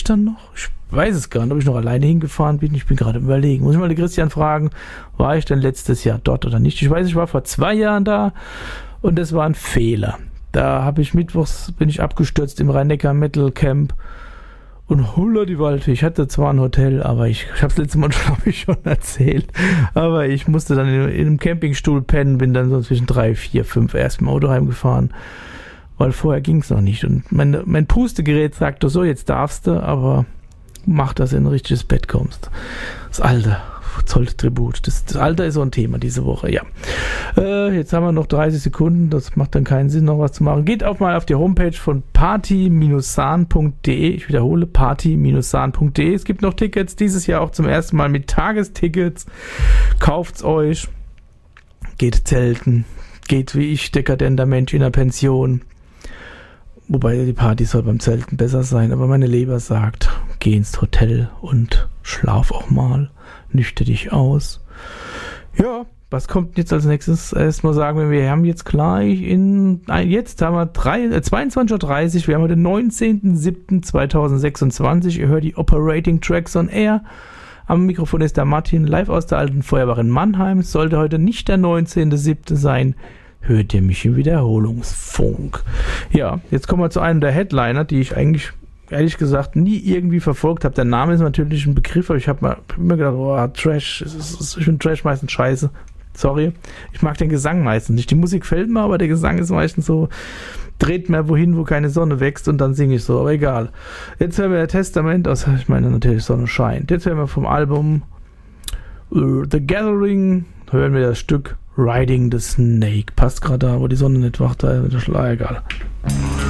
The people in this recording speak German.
dann noch? Ich weiß es gar nicht, ob ich noch alleine hingefahren bin. Ich bin gerade überlegen. Muss ich mal den Christian fragen, war ich denn letztes Jahr dort oder nicht? Ich weiß, ich war vor 2 Jahren da und das war ein Fehler. Da habe ich bin ich abgestürzt im Rhein-Neckar Metal Camp und hulla die Waldfee. Ich hatte zwar ein Hotel, aber ich habe es letztes Mal, glaube ich, schon erzählt, aber ich musste dann in einem Campingstuhl pennen, bin dann so zwischen 3, 4, 5 erst im Auto heimgefahren, weil vorher ging es noch nicht. Und mein Pustegerät sagte so, jetzt darfst du, aber mach, dass du in ein richtiges Bett kommst. Das Alter zollt Tribut. Das Alter ist so ein Thema diese Woche, ja. Jetzt haben wir noch 30 Sekunden, das macht dann keinen Sinn, noch was zu machen. Geht auch mal auf die Homepage von party-sahn.de. Ich wiederhole, party-sahn.de. Es gibt noch Tickets, dieses Jahr auch zum ersten Mal mit Tagestickets. Kauft's euch. Geht zelten. Geht wie ich, dekadenter Mensch in der Pension. Wobei die Party soll beim Zelten besser sein, aber meine Leber sagt, geh ins Hotel und schlaf auch mal. Nüchter dich aus. Ja, was kommt jetzt als nächstes? Erstmal sagen wir haben jetzt gleich jetzt haben wir 22.30 Uhr, wir haben heute den 19.07.2026. Ihr hört die Operating Tracks on Air. Am Mikrofon ist der Martin, live aus der alten Feuerwache in Mannheim. Es sollte heute nicht der 19.07. sein. Hört ihr mich im Wiederholungsfunk. Ja, jetzt kommen wir zu einem der Headliner, die ich eigentlich ehrlich gesagt nie irgendwie verfolgt habe. Der Name ist natürlich ein Begriff, aber ich habe immer gedacht, oh, Trash, ich finde Trash meistens scheiße. Sorry. Ich mag den Gesang meistens nicht. Die Musik fällt mir, aber der Gesang ist meistens so, dreht mir wohin, wo keine Sonne wächst und dann singe ich so, aber egal. Jetzt hören wir Testament aus, ich meine natürlich Sonne scheint. Jetzt hören wir vom Album The Gathering, hören wir das Stück Riding the Snake. Passt gerade da, wo die Sonne nicht wacht, da ist egal.